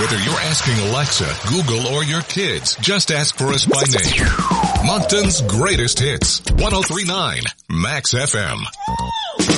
Whether you're asking Alexa, Google, or your kids, just ask for us by name. Moncton's greatest hits. 1039 Max FM.